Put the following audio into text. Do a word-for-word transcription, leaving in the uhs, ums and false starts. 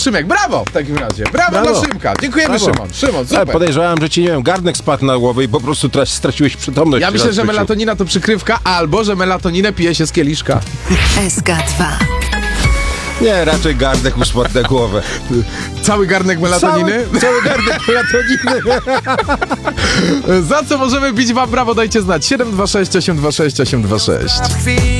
Szymek, brawo w takim razie. Brawo, Brawo. dla Szymka. Dziękujemy, Brawo. Szymon. Szymon, Ale super. podejrzewałem, że ci, nie wiem, garnek spadł na głowę i po prostu tra- straciłeś przytomność. Ja przy myślę, że rozbyciu. melatonina to przykrywka, albo że melatoninę pije się z kieliszka. S K dwa. Nie, raczej garnek uspadł na głowę. Cały garnek melatoniny? Cały, cały garnek melatoniny. Za co możemy bić wam brawo? Dajcie znać. siedem dwa sześć osiem dwa sześć osiem dwa sześć.